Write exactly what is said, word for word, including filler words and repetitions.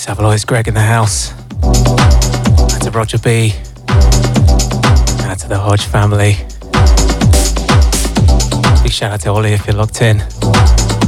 Alois, Greg in the house. Out to Roger B. Out to the Hodge family. Big shout out to Ollie if you're locked in.